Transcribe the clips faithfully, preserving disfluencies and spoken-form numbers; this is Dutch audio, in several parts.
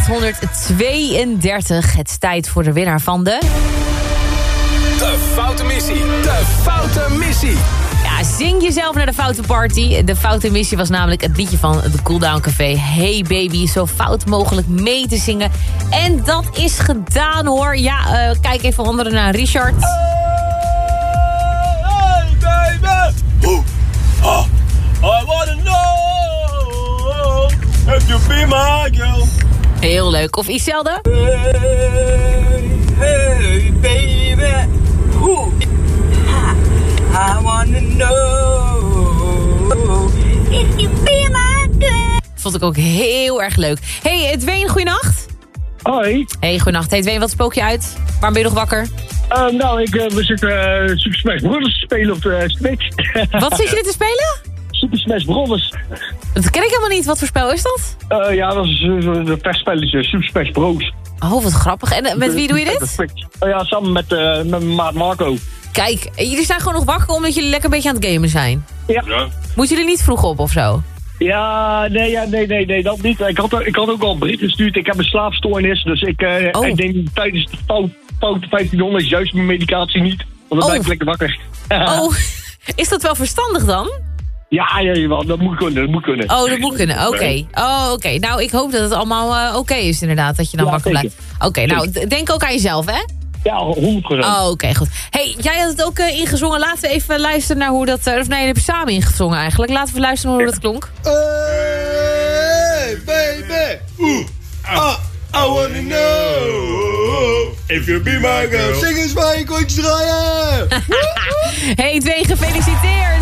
achthonderdtweeëndertig. Het is tijd voor de winnaar van de... De Foute Missie. De Foute Missie. Ja, zing jezelf naar de Foute Party. De Foute Missie was namelijk het liedje van de Cooldown Café. Hey baby, zo fout mogelijk mee te zingen. En dat is gedaan hoor. Ja, uh, kijk even onder naar Richard. Hey baby. Ooh. Oh. I wanna know if you be my girl. Heel leuk. Of Iselda? Hey, hey baby. Ooh. I wanna know if you be my girl. Vond ik ook heel erg leuk. Hey, Dwayne, goeienacht. Hoi. Hey, goeienacht. Hey, Dwayne, wat spook je uit? Waarom ben je nog wakker? Uh, nou, ik, uh, we zitten uh, Super Smash Bros. te spelen op de Switch. Wat zit je dit te spelen? Super Smash Bros. Dat ken ik helemaal niet. Wat voor spel is dat? Uh, ja, dat is uh, een vechtspelletje, Super Smash Bros. Oh, wat grappig. En uh, met wie doe je dit? Uh, ja, samen met, uh, met mijn maat Marco. Kijk, jullie zijn gewoon nog wakker omdat jullie lekker een beetje aan het gamen zijn. Ja. Ja. Moeten jullie niet vroeg op of zo? Ja, nee, ja, nee, nee, nee, dat niet. Ik had, ik had ook al een bericht gestuurd. Ik heb een slaapstoornis, dus ik, uh, Oh. ik denk tijdens de fout, fout vijftienhonderd is juist mijn medicatie niet. Want dan Oh. blijf ik lekker wakker. Oh, is dat wel verstandig dan? Ja, ja, jawel, dat moet kunnen, dat moet kunnen. Oh, dat moet kunnen. Oké. Okay. Oh, oké. Okay. Nou, ik hoop dat het allemaal uh, oké okay is inderdaad, dat je dan Ja, wakker zeker. blijft. Oké, okay, nou, d- denk ook aan jezelf, hè? Ja, honderd procent. Oh, oké, okay, goed. Hey, jij had het ook uh, ingezongen. Laten we even luisteren naar hoe dat... Uh, of nee, je hebt het samen ingezongen eigenlijk. Laten we luisteren hoe dat klonk. Hey baby. Ooh. Ah, I wanna know if you be my girl. Zing eens mee, ik wil iets draaien. Hey, twee gefeliciteerd!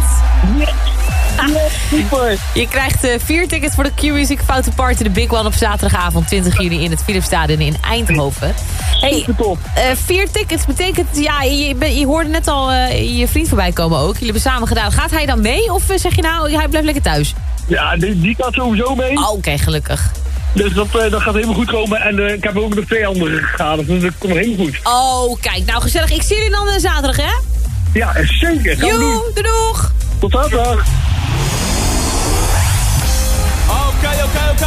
Super. Je krijgt uh, vier tickets voor de Q-Music Foute Party, de Big One op zaterdagavond twintig juni in het Philipsstadion in Eindhoven. Hey, Super top. uh, vier tickets betekent, ja, je, je, je hoorde net al uh, je vriend voorbij komen ook. Jullie hebben samen gedaan. Gaat hij dan mee of uh, zeg je nou, hij blijft lekker thuis? Ja, die, die gaat sowieso mee. Oh, oké, okay, gelukkig. Dus dat, uh, dat gaat helemaal goed komen. En uh, ik heb ook nog twee andere gegaan, dus dat komt helemaal goed. Oh, kijk, nou gezellig. Ik zie jullie dan uh, zaterdag, hè? Ja, zeker. Gaan we doen. Joe, doei doeg! Tot zaterdag. Oké, oké, oké.